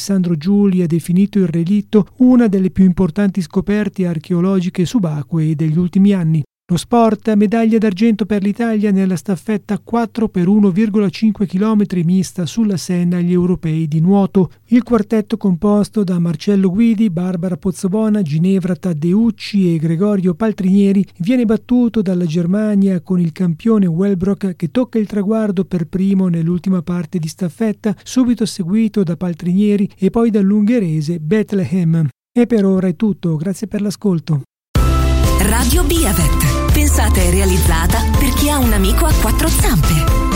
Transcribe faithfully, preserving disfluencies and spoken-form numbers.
Alessandro Giuli ha definito il relitto una delle più importanti scoperte archeologiche subacquee degli ultimi anni. Lo sport, medaglia d'argento per l'Italia nella staffetta quattro per uno virgola cinque chilometri mista sulla Senna agli europei di nuoto. Il quartetto composto da Marcello Guidi, Barbara Pozzobona, Ginevra Taddeucci e Gregorio Paltrinieri viene battuto dalla Germania con il campione Wellbrock che tocca il traguardo per primo nell'ultima parte di staffetta, subito seguito da Paltrinieri e poi dall'ungherese Bethlehem. E per ora è tutto, grazie per l'ascolto. Radio Biavet, pensata e realizzata per chi ha un amico a quattro zampe.